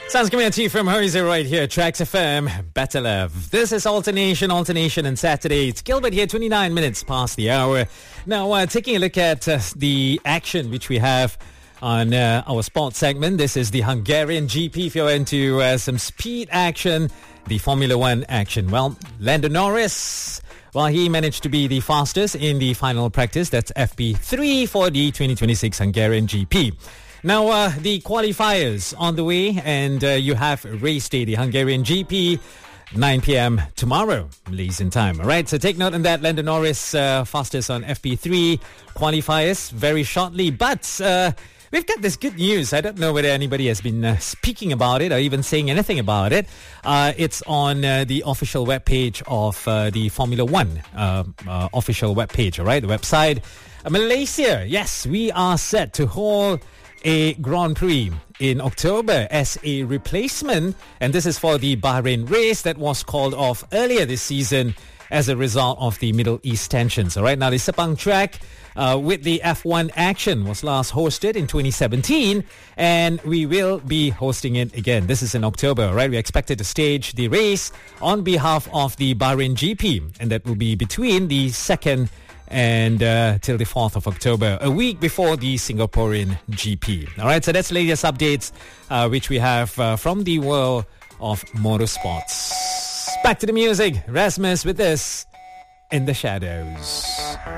Sounds coming to you from Horizo right here, Tracks FM, Better Love. This is Alternation on Saturday. It's Gilbert here, 29 minutes past the hour. Now, taking a look at the action which we have on our sports segment. This is the Hungarian GP. If you're into some speed action, the Formula One action. Well, Lando Norris, well, he managed to be the fastest in the final practice. That's FP3 for the 2026 Hungarian GP. Now, the qualifiers on the way, and you have race day, the Hungarian GP, 9 p.m. tomorrow, Malaysian time. All right, so take note on that. Lando Norris, fastest on FP3 qualifiers very shortly. But we've got this good news. I don't know whether anybody has been speaking about it or even saying anything about it. It's on the official webpage of the Formula One official webpage, all right, the website. Malaysia, yes, we are set to hold a Grand Prix in October as a replacement, and this is for the Bahrain race that was called off earlier this season as a result of the Middle East tensions. All right, now the Sepang track with the F1 action was last hosted in 2017, and we will be hosting it again. This is in October, all right? We're expected to stage the race on behalf of the Bahrain GP, and that will be between the 2nd and till the 4th of October, a week before the Singaporean GP. All right, so that's the latest updates which we have from the world of motorsports. Back to the music. Rasmus with this, In the Shadows.